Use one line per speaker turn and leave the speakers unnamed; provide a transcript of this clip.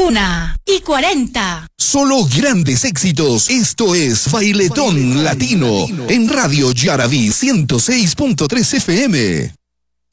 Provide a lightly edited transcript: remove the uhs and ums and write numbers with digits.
1:40.
Solo grandes éxitos. Esto es Bailetón Latino en Radio Yaraví 106.3 FM.